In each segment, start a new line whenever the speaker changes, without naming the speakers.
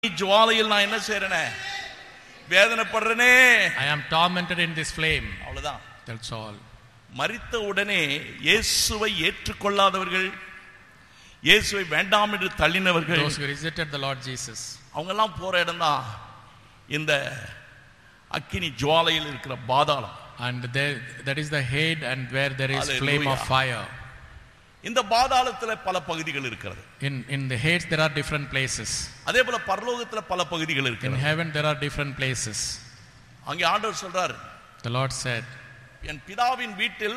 ஜுவாலையில் நான் என்ன செய்றேனே, வேதனைப்படுறேனே.
I am tormented in this flame.
அவ்வளவுதான்.
That's all.
மரித்த உடனே இயேசுவை ஏற்றுக்கொள்ளாதவர்கள், இயேசுவை வேண்டாம் என்று தள்ளினவர்கள்,
Those who rejected the Lord Jesus,
அவங்க எல்லாம் போற இடம் தான் இந்த அக்கினி ஜுவாலையில் இருக்கிற பாதாளம்.
and there, that is the head, and where there is flame of fire.
இந்த பாதாளத்துல பல பகுதிகள் இருக்கிறது.
In the heads there are different places.
அதே போல பரலோகத்துல பல பகுதிகள்
In
இருக்கிறது.
heaven there are different places.
அங்கே ஆண்டவர் சொல்றார்,
The Lord said,
என் பிதாவின் வீட்டில்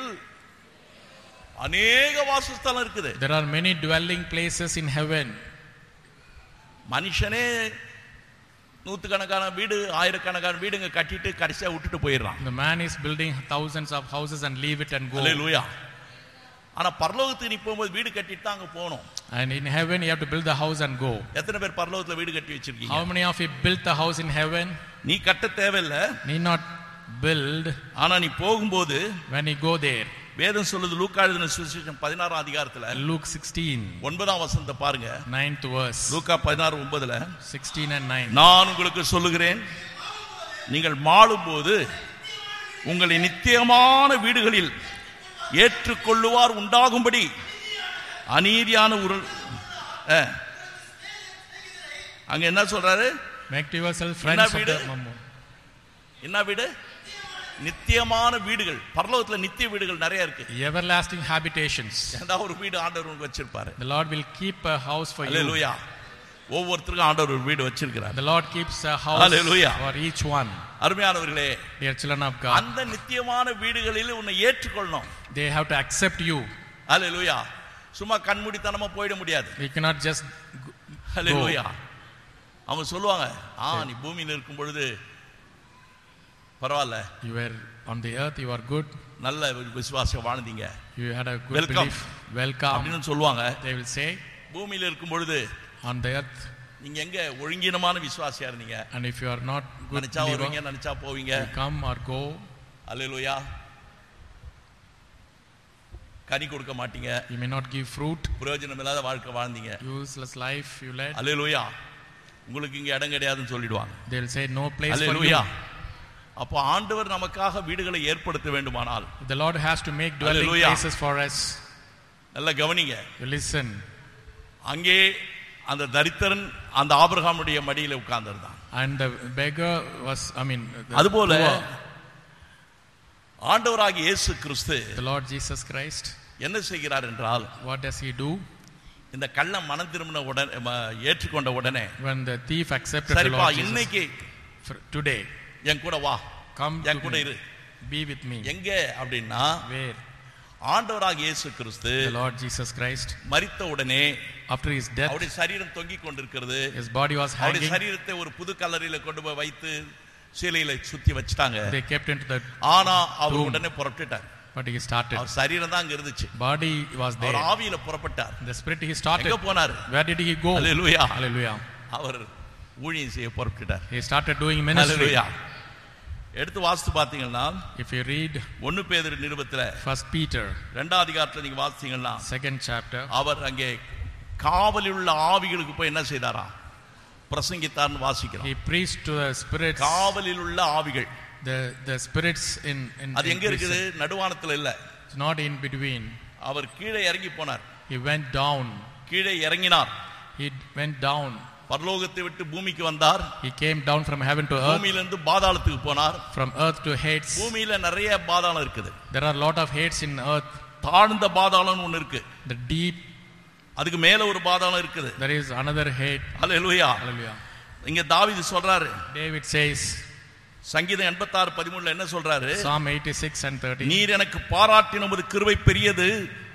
அநேக வாசஸ்தலம் இருக்குது.
there are many dwelling places in heaven.
மனுஷனே நூத்துக்கணக்கான வீடு, ஆயிரக்கணக்கான வீடுங்க கட்டிட்டு கடைசியா விட்டுட்டு போயிடுறான்.
The man is building thousands of houses and leave it and go.
ஹல்லேலூயா. ஆனா பரலோகத்துக்கு நீ போகும்போது வீடு கட்டிட்டு தான் அங்க போகணும்.
And in heaven you have to build the house and go.
எத்தனை பேர் பரலோகத்துல வீடு கட்டி வச்சிருக்கீங்க?
How many of you built the house in heaven?
நீ கட்ட தேவையில்லை.
Need not build.
ஆனா நீ போகும்போது
When you go there,
வேதம் சொல்லுது, லூக்கா எழுதின சுவிசேஷம் 16 அதிகாரத்துல
Luke 16,
9ஆம் வசனத்தை பாருங்க.
9th verse.
Luca 16:9
16 and 9.
நான் உங்களுக்கு சொல்லுகிறேன், நீங்கள் மாளும்போது உங்களை நித்தியமான வீடுகளில் ஏற்றுக்கொள்ளுவார் உண்டாகும்படி அநீதியான அங்க என்ன சொல்றாரு?
Make to yourself friends of the mammon.
என்ன வீடு? நித்தியமான வீடுகள். பரலோகத்துல நித்திய வீடுகள் நிறைய இருக்கு.
Everlasting habitations.
ஏதாவது ஒரு வீடு ஆண்டவர் உங்களுக்கு வச்சிருப்பாரு.
The Lord will keep a house for you.
ஹல்லேலூயா. ஒவ்வொருத்தருக்கும் ஆண்டவர் ஒரு வீடு வச்சிருக்கிறார்.
The Lord keeps a house for each one.
அருமையானவர்களே,
dear children of God,
அந்த நித்தியமான வீடுகளில் உன்னை ஏற்றுக்கொள்ளணும்.
they have to accept you.
ஹல்லேலூயா. சும்மா கண்மூடித்தனமா போய்ட முடியாது.
We cannot just
ஹல்லேலூயா. அவங்க சொல்லுவாங்க, நீ பூமியில இருக்கும் பொழுது பரவாயில்ல,
you were on the earth, you are good,
நல்ல விசுவாசம் வாழ்ந்தீங்க,
you had a good belief, welcome
அப்படின்னு சொல்லுவாங்க.
they will say.
பூமியில இருக்கும் பொழுது
on the earth,
நீங்க எங்க ஒழுங்கீனமான விசுவாசியா இருந்தீங்க,
and if you are not good
நினைச்சா வருவீங்க, நினைச்சா போவீங்க,
you come or go.
ஹல்லேலூயா. கனி கொடுக்க மாட்டீங்க,
you may not give fruit,
பிரயோஜனம் இல்லாத வாழ்க்கை வாழ்ந்தீங்க,
useless life you led.
ஹல்லேலூயா. உங்களுக்கு இங்க இடம் கிடையாதுன்னு சொல்லிடுவாங்க.
they will say no place for you.
ஹல்லேலூயா. அப்ப ஆண்டவர் நமக்காக வீடுகளை ஏற்படுத்த வேண்டுமானால்,
the Lord has to make dwelling places for us.
நல்ல கவனிங்க,
you listen.
அங்கே அந்த தரித்திரன் அந்த ஆபிரகாமுடைய மடியில உட்கார்ந்திருந்தான்.
and the beggar was,
அதுபோல ஆண்டவராகிய இயேசு கிறிஸ்து,
the Lord Jesus Christ,
என்ன செய்கிறார் என்றால்,
what does he do?
இந்த கள்ளன் மனம் திரும்பின உடனே, ஏற்றுக்கொண்ட உடனே,
when the thief accepted the Lord Jesus,
இன்னைக்கு
today
என் கூட வா,
come
என் கூட இரு,
be with me.
எங்க அப்படின்னா,
where?
ஆண்டவராகிய இயேசு கிறிஸ்து,
the Lord Jesus Christ,
மரித்த உடனே,
after his death,
அவருடைய சரீரம் தொங்கிக் கொண்டிருக்கிறது,
his body was hanging,
அவருடைய சரீரத்தை ஒரு புது கல்லறையில கொண்டு போய் வைத்து சிலையில சுத்தி வச்சிட்டாங்க.
they kept into the
ஆனா அவர் உடனே புறப்பட்டார்.
but he started,
அவர் சரீரம் தான் அங்க இருந்துச்சு,
body was there,
அவர் ஆவியில புறப்பட்டார்.
the spirit he started,
எங்க போனார்?
where did he go?
Hallelujah.
hallelujah.
அவர் ஊழியம் செய்ய புறப்பட்டார்.
he started doing ministry.
ஹல்லேலூயா. எடுத்து வாசித்து பாத்தீங்கன்னா,
if you read
1 பேதுரு நிருபத்துல
1 Peter
2ஆம் அதிகாரத்துல நீங்க வாசித்தீங்கன்னா,
2nd chapter,
அவர் அங்கே காவலில் உள்ள ஆவிகளுக்கு போய் என்ன செய்தாரா? பிரசங்கித்தார்னு வாசிக்கிறோம்.
he preached to the spirits,
காவலில் உள்ள ஆவிகள்,
the spirits in
அது எங்க இருக்குது? நடுவானத்துல இல்ல,
it's not in between.
அவர் கீழே இறங்கி போனார்.
he went down,
கீழே இறங்கினார்.
he went down,
பரலோகத்தை விட்டு பூமிக்கு வந்தார்.
he came down from heaven to earth,
பூமியில இருந்து பாதாளத்துக்கு போனார்.
from earth to Hades.
பூமியில நிறைய பாதாளம் இருக்குது.
there are a lot of Hades in earth.
தாழ்ந்த பாதாளம் ஒன்னு இருக்கு,
the deep,
அதுக்கு மேல ஒரு பாதாளம் இருக்குது.
there is another Hades.
Hallelujah.
hallelujah.
இங்க தாவீது சொல்றாரு,
David says,
சங்கீதம் 86:13 என்ன சொல்றாரு?
Psalm 86 and 13,
நீர் எனக்கு பாராட்டின உமது கிருபை பெரியது,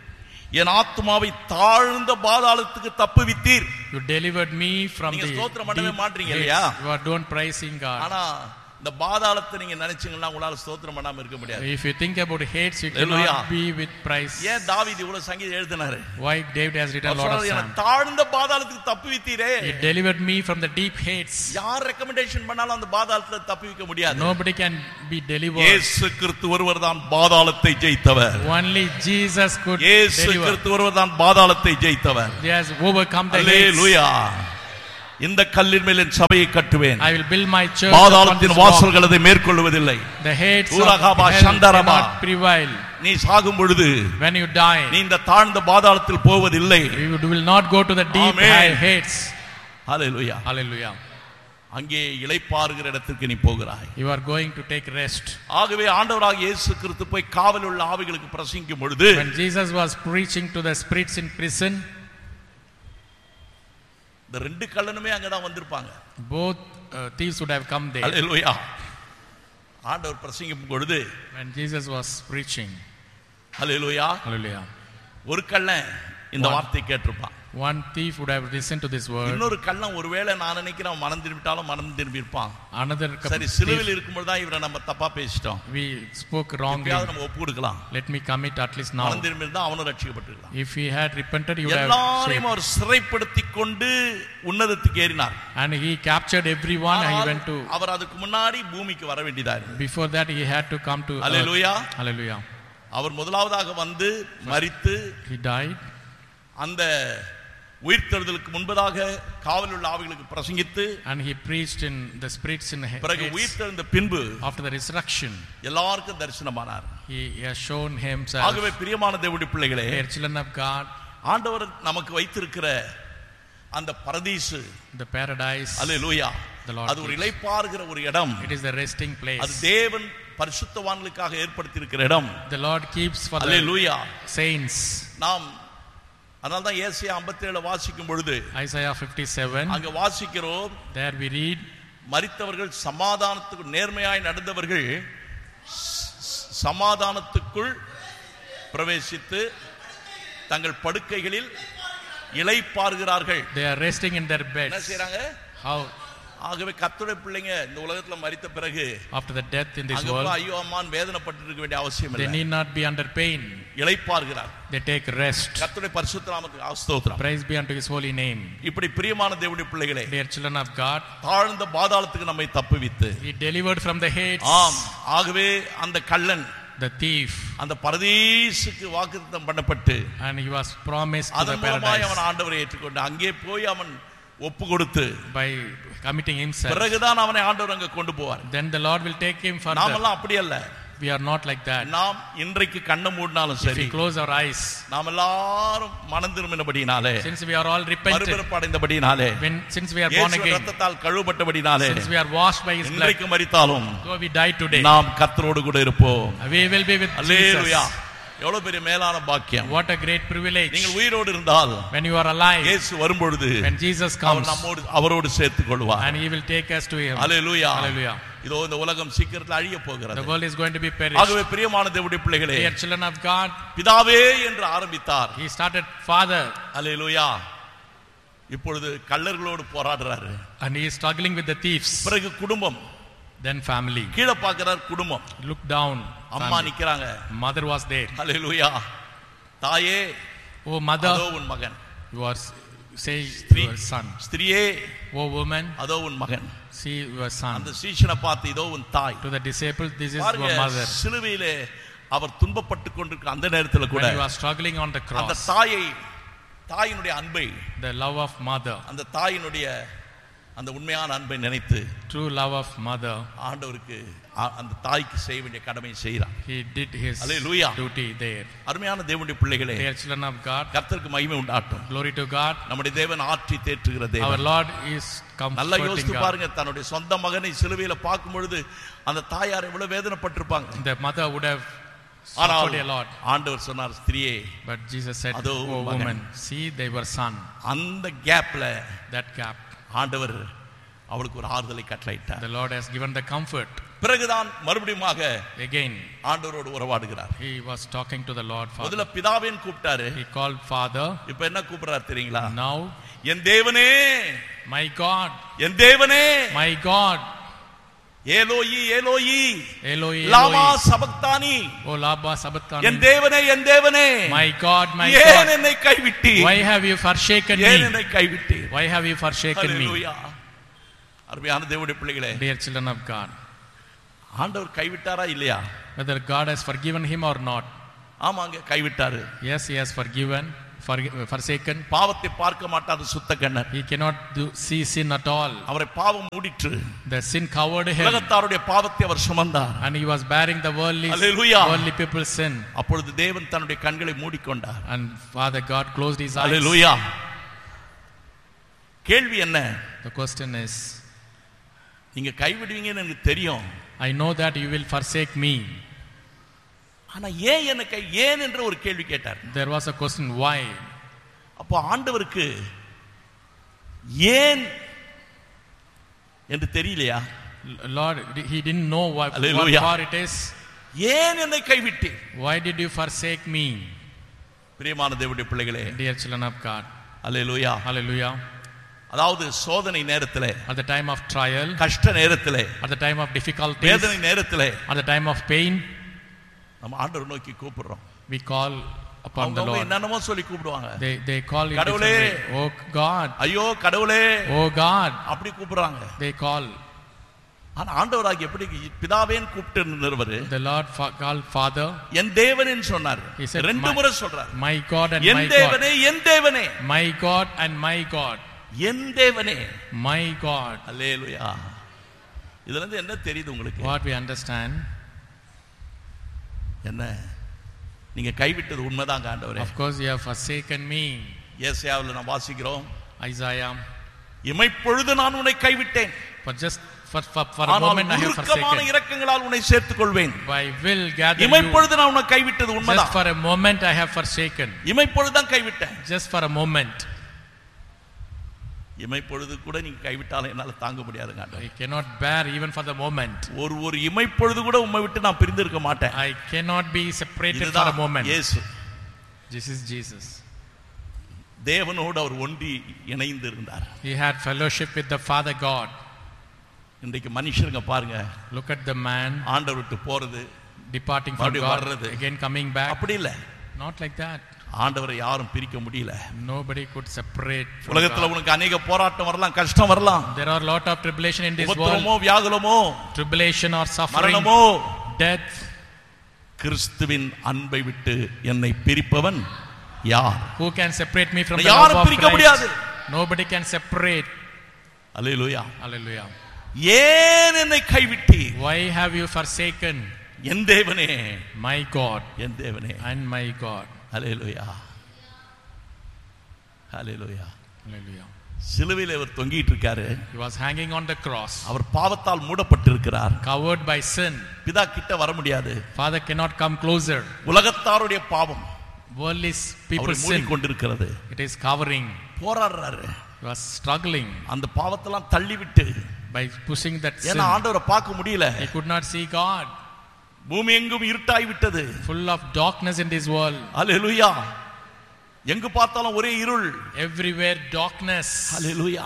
என் ஆத்துமாவை தாழ்ந்த பாதாளத்துக்கு தப்புவித்தீர்.
you delivered me from the
ஸ்தோத்திரம் பண்ணவே மாட்டீங்க
deep
இல்லையா?
Hades. you are don't praising God.
ஆனா இந்த பாதாளத்தை நீங்க நினைச்சீங்கன்னா உங்களால ஸ்தோத்திரம் பண்ணாம இருக்க முடியாது.
if you think about Hades, you cannot be with praise.
ஏன் தாவீது இவ்வளவு சங்கீதம் எழுதினாரு?
why David has written a lot of psalms?
தாழ்ந்த பாதாளத்துக்கு தப்புவித்தீரே,
he delivered me from the deep Hades.
யார் ரெக்கமெண்டேஷன் பண்ணாலும் அந்த பாதாளத்துல தப்புவிக்க முடியாது.
nobody can be delivered.
இயேசு கிறிஸ்து ஒருவர் தான் பாதாளத்தை ஜெயித்தவர்.
only Jesus could
இயேசு
deliver.
கிறிஸ்து ஒருவர் தான் பாதாளத்தை ஜெயித்தவர்.
he has overcome the Hades.
ஹல்லேலூயா. இந்த கல்லின் மேல் என் சபையை கட்டுவேன்.
I will build my church.
பாதாளத்தின் வாசல்கள் அதை மேற்கொள்வதில்லை.
The gates of hell cannot prevail.
நீ சாகும் பொழுது,
when you die,
நீ இந்த தாழ்ந்த பாதாளத்தில் போவதில்லை.
You will not go to the deep high hates.
Hallelujah.
Hallelujah.
அங்கே இளைப்பாறுகிற இடத்துக்கு நீ போகிறாய்.
You are going to take rest.
ஆகவே ஆண்டவராகிய இயேசு கிறிஸ்து போய் காவலில் உள்ள ஆவிகளுக்கு பிரசங்கிக்கும் பொழுது,
when Jesus was preaching to the spirits in prison,
இந்த ரெண்டு கள்ளனுமே அங்க தான் வந்திருப்பாங்க.
both thieves would have come there.
Hallelujah. ஆண்டவர் பிரசங்கிக்கும் பொழுது,
when Jesus was preaching,
Hallelujah,
Hallelujah,
ஒரு கள்ளன் இந்த வார்த்தை கேட்டிருப்பான்.
one thief would have listened to this word.
இன்னொரு கள்ளன் ஒருவேளை நான் நினைக்கிறேன் மனம் திரும்பிட்டாலும் மனம் திரும்பி இருப்பான்.
Another
சரி, சிலுவையில் இருக்கும்போது தான் இவரை நம்ம தப்பா பேசிட்டோம்,
we spoke wrongly,
நம்ம ஒப்பு கொடுக்கலாம்,
let me commit at least now.
மனம் திரும்பி இருந்தா அவனும் ரட்சிக்கப்பட்டிருக்கலாம்.
if he had repented, he would have
எல்லாரையும் அவர் சிறைப்படுத்தி கொண்டு உன்னதத்துக்கு ஏறினார்.
and he captured everyone and he went to,
அவர் அதுக்கு முன்னாடி பூமிக்கு வர வேண்டியதா இருந்தது.
before that he had to come to
Hallelujah.
Hallelujah.
அவர் முதலாவதாக வந்து மரித்து,
he died,
அந்த உயிர்த்தெழுதலுக்கு முன்பதாக காவலில் உள்ள ஆவிகளுக்கு பிரசங்கித்து,
and he preached in the spirits in
பிறகு உயிர்த்தெழுந்த பின்பு
after the resurrection
எல்லாருக்கும் தரிசனமானார்.
he has shown himself.
ஆகவே பிரியமான தேவனுடைய பிள்ளைகளே,
dear children of God,
ஆண்டவர் நமக்கு வைத்திருக்கிற அந்த பரதீசு,
the paradise,
hallelujah,
the Lord,
அது ஒரு இளைப்பாறுகிற ஒரு இடம்.
it is the resting place.
அது தேவன் பரிசுத்தவான்களுக்காக ஏற்படுத்தி இருக்கிற இடம்.
the Lord keeps for
hallelujah,
the saints.
நாம் அதனால தான் ஏசாயா 57 வாசிக்கும் பொழுது,
Isaiah 57,
அங்க வாசிக்கிறோம்,
there we read,
மரித்தவர்கள் சமாதானத்துக்கு நேர்மையாய் நடந்தவர்கள் சமாதானத்துக்குள் பிரவேசித்து தங்கள் படுக்கைகளில் இளைப்பாறுகிறார்கள்.
they are resting in their beds.
என்ன செய்றாங்க?
how?
ஆகவே கர்த்தருடைய பிள்ளைங்க இந்த உலகத்துல மரித்த பிறகு
after the death in this
அங்க
world,
ஐயோ அம்மான் வேதனைப்பட்டு இருக்க வேண்டிய அவசியம்
they
இல்லை.
need not be under pain.
இளைப்பாறுகிறார்.
they take rest.
கர்த்தருடைய பரிசுத்த நாமத்துக்கு ஸ்தோத்திரம்.
praise be unto his holy name.
இப்படி பிரியமான தேவனுடைய பிள்ளைகளே,
dear children of God,
தாழ்ந்த பாதாளத்துக்கு நம்மை தப்புவித்து,
he delivered from the hates.
ஆம், ஆகவே அந்த கள்ளன்,
the thief,
அந்த பரதீசுக்கு வாக்குத்தத்தம் பண்ணப்பட்டு,
and he was promised to the
அதன் மூலமாய்
paradise
அவன் ஆண்டவரை ஏற்றுக்கொண்டு அங்கே போய் அவன் ஒப்பு கொடுத்து
by committing himself.
பிறகுதான் அவனை ஆண்டவர் அங்க கொண்டு போவார்.
then the Lord will take him further.
நாமெல்லாம் அப்படி அல்ல.
we are not like that.
நாம் இன்றைக்கு கண்ணை மூடினாலும்
if
சரி,
we close our eyes,
நாம் எல்லாரும் மனம் திரும்பினபடினாலே,
since we are all repented,
மறுபிறப்படைந்தபடினாலே,
since we are born
இயேசுவின்
again,
இரத்தத்தால் கழுவப்பட்டபடினாலே,
since we are washed by his blood,
இன்றைக்கு மரித்தாலும்
though we die today,
நாம் கர்த்தரோடு கூட இருப்போம்.
we will be with
hallelujah.
Jesus.
எவ்வளவு பெரிய மேலான பாக்கியம்.
what a great privilege.
நீங்கள் உயிரோடு இருந்தால்,
when you are alive,
இயேசு வரும்பொழுது
when Jesus
அவர்
comes,
நம்மோடு அவரோடு சேர்த்துக் கொள்வார்.
and he will take us to him.
Hallelujah.
Hallelujah.
இதோ இந்த உலகம் சீக்கிரத்தில் அழிய போகிறது.
the world is going to be perished.
ஆகவே பிரியமான தேவனுடைய பிள்ளைகளே,
dear children of God,
பிதாவே என்று ஆரம்பித்தார்.
he started Father,
அல்லேலூயா. இப்பொழுது கள்ளர்களோடு போராடுறாரு.
and he is struggling with the thieves.
பிறகு குடும்பம்,
then family.
கீழே பார்க்கிறார் குடும்பம்,
look down,
அம்மா
family.
நிக்கிறாங்க.
mother was there.
அல்லேலூயா. தாயே,
oh mother,
அதோ உன் மகன்.
you are say your son.
ஸ்திரியே,
oh woman,
அதோ உன் மகன்.
see your son.
அந்த சீஷனை பார்த்து இதோ உன் தாய்.
to the disciples, this is
பாருங்க,
your mother.
சிலுவையிலே அவர் துன்பப்பட்டு கொண்டிருக்க அந்த நேரத்தில் கூட
when you are struggling on the
அந்த
cross,
தாயினுடைய அன்பை,
the love of mother,
அந்த தாயினுடைய அந்த உண்மையான அன்பை நினைத்து
true love of mother,
ஆண்டவருக்கு அந்த தாய்க்கு செய்ய வேண்டிய கடமை செய்கிறார்.
he did his
Hallelujah.
duty there.
அருமையான தேவனுடைய பிள்ளைகளே,
dear children of God,
கர்த்தருக்கு மகிமை உண்டாட்டும்.
glory to God.
நம்முடைய தேவன் ஆற்றி தேற்றுகிற
our
தேவன்.
Lord is
நல்லா
comforting
யோசித்து
God.
பாருங்க, தன்னுடைய சொந்த மகனை சிலுவையில பார்க்கும் பொழுது அந்த தாயார் எவ்வளவு வேதனைப்பட்டிருப்பாங்க.
the mother would have
ஆனால்
suffered a lot,
ஆண்டவர் சொன்னார், ஸ்திரியே,
but Jesus said,
அதோ
oh
மகன்.
woman, see they were son.
அந்த கேப்ல
that gap,
ஆண்டவர் அவளுக்கு ஒரு ஆறுதலை கட்டளையிட்டார்.
the Lord has given the comfort.
பிறகுதான் மறுபடியுமாக
again
ஆண்டவரோடு உறவாடுகிறார்.
he was talking to the Lord Father.
முதல்ல பிதாவேன்னு கூப்பிட்டாரு,
he called Father.
இப்ப என்ன கூப்பிடுறாரு தெரியுங்களா?
now
என் தேவனே,
my God,
என் தேவனே,
my God,
ஏலோயி ஏலோயி
Eloi,
Lama
Eloi,
சபக்தானி,
o lama sabachthani,
என் தேவனே, என் தேவனே,
my God, my
ஏன்
God,
என்னை கைவிட்டீர்?
why have you forsaken
ஏன்
me?
என்னை கைவிட்டீர்?
why have you forsaken me?
ஹல்லேலூயா. அருமையான தேவனுடைய பிள்ளைகளே,
dear children of God,
ஆண்டவர் கைவிட்டாரா இல்லையா?
whether God has forgiven him or not,
ஆமாங்க, கைவிட்டாரு.
yes, he has forgiven. forsaken.
பாவத்தை பார்க்க மாட்டார் சுத்த கண்ணர்.
He cannot see sin at all.
அவரை பாவம் மூடிற்று.
The sin covered him.
உலகத்தாருடைய பாவத்தை அவர் சுமந்தார்.
And he was bearing the worldly people's sin.
அப்பொழுது தேவன் தன்னுடைய கண்களை மூடிக்கொண்டார்.
And Father God closed his eyes.
Hallelujah. கேள்வி என்ன?
The question is,
நீங்க கைவிடுவீங்கன்னு எனக்கு தெரியும்.
I know that you will forsake me.
ஆனா ஏன் என்ற ஒரு கேள்வி கேட்டார்.
There was a question, why?
அப்போ ஆண்டவருக்கு ஏன் என்று தெரியலையா?
Lord, he didn't know what for it is.
ஏன் என்னை கைவிட்டீர்?
Why did you forsake me?
பிரியமான தேவனுடைய பிள்ளைகளே,
dear children of God,
hallelujah,
hallelujah.
அதாவது சோதனை நேரத்திலே,
at the time of trial,
கஷ்ட நேரத்திலே,
at the time of difficulties,
வேதனை நேரத்திலே,
at the time of pain,
நம்ம ஆண்டவரை நோக்கி கூப்பிடுறோம்.
we call upon the Lord.
என்னன்னமோ சொல்லி கூப்பிடுவாங்க.
they call in different way. Oh God,
ஐயோ கடவுளே,
oh God,
அப்படி கூப்பிடுறாங்க.
they call.
ஆனா ஆண்டவராகிய எப்படி பிதாவேன்னு கூப்பிட்டு இருந்தவர்,
the Lord called Father,
என் தேவனேன்னு சொன்னார். ரெண்டு முறை சொல்றார்.
my God and
my God. என் தேவனே, என் தேவனே,
my God and my God,
என் தேவனே,
my God.
ஹalleluya. இதுல இருந்து என்ன தெரியுது உங்களுக்கு?
what we understand,
என்ன நீங்க கைவிட்டது உண்மைதான் ஆண்டவரே.
of course you have forsaken me.
ஏசாயாவில் நாம் வாசிக்கிறோம்,
Isaiah,
இமைப்பொழுது நான் உன்னை கைவிட்டேன்,
for a moment I have forsaken,
இரக்கங்களால் உன்னை சேர்த்துக் கொள்வேன்.
I will gather you.
இமைப்பொழுது நான் உன்னை கைவிட்டது உண்மைதான்.
just for a moment I have forsaken.
இமைப்பொழுது தான் கைவிட்டேன்.
just for a moment.
இமைப்பொழுது கூட நீங்க கைவிட்டாலும் என்னால தாங்க முடியாதுங்க ஆண்டவரே.
I cannot bear even for the moment.
ஒரு இமைப்பொழுது கூட உம்மை விட்டு நான் பிரிந்து இருக்க மாட்டேன்.
I cannot be separated for a moment.
இயேசு,
this is Jesus.
தேவனோடு அவர் ஒன்றி இணைந்து இருந்தார்.
He had fellowship with the Father God.
இன்றைக்கு மனுஷங்க பாருங்க,
look at the man,
ஆண்டவர் விட்டு போறது,
departing from God, again coming back.
அப்படி இல்ல,
not like that.
ஆண்டவரை யாரும் பிரிக்க முடியல.
nobody could separate from
உலகத்துல உனக்கு अनेक போராட்டம் வரலாம், கஷ்டம் வரலாம்.
there are lot of tribulation in this world.
உபத்திரமோ, வியாகுலமோ,
tribulation or suffering,
மரணமோ,
death.
கிறிஸ்துவின் அன்பை விட்டு என்னை பிரிப்பவன் யார்?
who can separate me from the
love
of
Christ?
nobody can separate.
hallelujah,
hallelujah.
ஏன் என்னை கைவிட்டீர்?
why have you forsaken?
என் தேவனே,
my God,
என் தேவனே,
and my God.
Hallelujah, hallelujah,
hallelujah.
சிலுவையில் அவர் தொங்கிட்டு இருக்காரு.
he was hanging on the cross.
Our பாவத்தால் மூடப்பட்டிருக்கிறார்.
covered by sin.
பிதா கிட்ட வர முடியாது.
Father cannot come closer.
உலகத்தாருடைய பாவம்
worldly people's sin
மூடிக்கொண்டிருக்கிறது.
it is covering.
போராடுறாரு.
he was struggling.
அந்த பாவத்தெல்லாம் தள்ளி விட்டு,
by pushing that sin.
ஏன்னா ஆண்டவரை பார்க்க முடியல.
he could not see God.
பூமி எங்கும் இருட்டாய் விட்டது.
full of darkness in this world.
ஹalleluya. எங்கு பார்த்தாலும் ஒரே இருள்.
everywhere darkness.
ஹalleluya.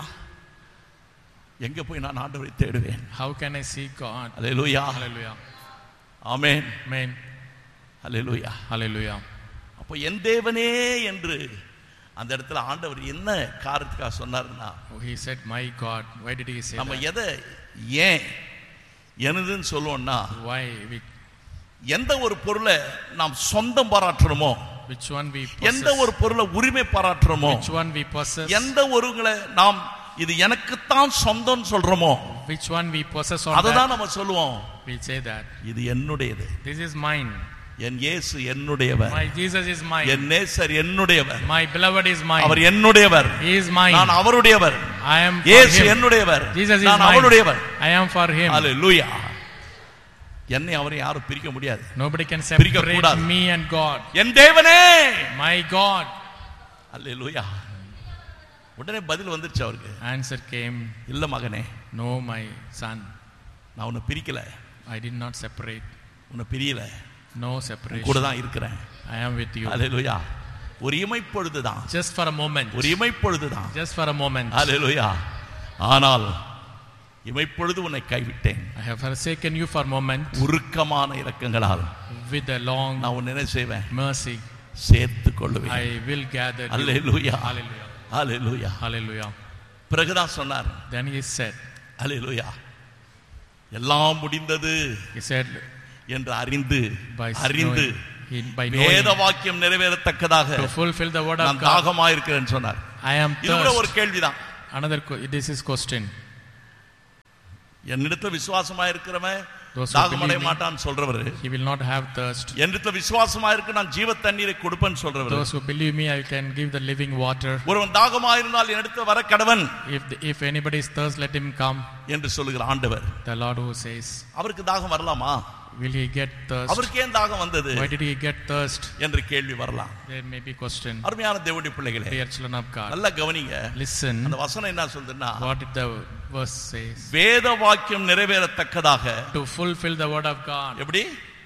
எங்க போய் நான் ஆண்டவரை தேடுவேன்?
how can I see God?
Hallelujah,
hallelujah,
amen,
amen,
hallelujah,
hallelujah.
அப்போ என் தேவனே என்று அந்த இடத்துல ஆண்டவர் என்ன காரணத்துக்காக சொன்னார்னா,
he said my God. why did he say
நம்ம
that?
எதை ஏன் எனதுன்னு சொல்லுவோம்னா,
why we,
எந்த ஒரு பொருளை நாம் சொந்தம் பாராட்டுறோமோ,
which one we
எந்த
possess,
ஒரு பொருளை உரிமை பாராட்டுறோமோ,
which one we possess,
எந்த ஒருங்களை நாம் இது எனக்குத்தான் சொந்தம் சொல்றோமோ,
which one we possess on
அததான்
that,
நம்ம சொல்லுவோம்,
we say that
இது என்னுடையது,
this is mine,
என் இயேசு என்னுடையவர்,
my Jesus is mine,
என் நேசர் என்னுடையவர்,
my beloved is mine,
our என்னுடையவர்,
he is mine,
நான் அவருடையவர்,
I am for
இயேசு
him,
என்னுடையவர்,
Jesus is
நான்
mine,
அவருடையவர்,
I am for him.
ஹalleluya. என்னை அவரை யாரும் பிரிக்க முடியாது.
nobody can separate me and God.
என் தேவனே,
my God.
ஹalleluya. உடனே பதில் வந்துருச்சு அவருக்கு.
answer came,
இல்ல மகனே,
no my son,
நான் உன்னை பிரிக்கல,
I did not separate,
உன்னை பிரியல,
no separation,
கூட தான் இருக்கிறேன்.
I am with you.
ஹalleluya. ஒரு இமைப்பொழுதுதான்,
just for a moment,
ஒரு இமைப்பொழுதுதான்,
just for a moment,
ஹalleluya. ஆனால் இமைப்பொழுது உன்னை கைவிட்டேன்,
I have forsaken you for a moment,
உருக்கமான இரக்கங்களால்
with a long
நான் உன்னை என்ன செய்வேன்,
mercy,
சேர்த்துக் கொள்வேன்.
I will gather you.
Hallelujah,
hallelujah,
hallelujah.
hallelujah.
பிறகுதான் சொன்னார்,
then he said,
ஹalleluya, எல்லாம் முடிந்தது
he said,
என்று அறிந்து
by
அறிந்து
knowing, by knowing,
வேத வாக்கியம் நிறைவேறத்தக்கதாக
to fulfill the word of
நான்
God.
தாகமாக இருக்கிறேன்னு சொன்னார்.
I am
இது கூட ஒரு
thirst.
கேள்விதான்.
This is question.
என்னிடத்துல விசுவாசமா இருக்கிறவன்
Those who
தாகமடைய
believe me,
மாட்டான்னு சொல்றவரு,
he will not have thirst.
என்னிடத்துல விசுவாசமா இருக்கு நான் ஜீவ தண்ணீரை கொடுப்பேன்னு சொல்றவரு,
Those who believe me, I can give the living water.
ஒருவன் தாகமா இருந்தால் என்னிடத்துல வர கடவன்
If anybody is thirst, let him come.
என்று சொல்லுகிற ஆண்டவர்,
The Lord who says,
அவருக்கு தாகம் வரலாமா?
will he get thirst?
அவருக்கு ஏன் தாகம் வந்தது
Why did he get thirst?
என்று கேள்வி வரலாம்.
There may be question.
அருமையான தேவனுடைய பிள்ளைகளே,
Dear children of God,
நல்லா கவனிங்க.
listen.
அந்த வசனம் என்ன சொல்லுதுன்னா,
What did the verse says?
வேத வாக்கியம் நிறைவேறத்தக்கதாக.
To fulfill the word of God.
எப்படி?